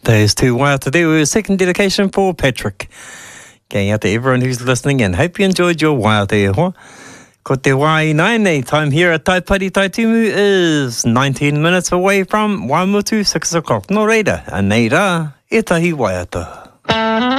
There's two wire to do. A second dedication for Patrick. Going out to everyone who's listening in. Hope you enjoyed your wire there. Ko te wai nai, time here at Taipari Taitumu is 19 minutes away from Waimutu 6 o'clock. No reira, a nei rā, e tahi waiata.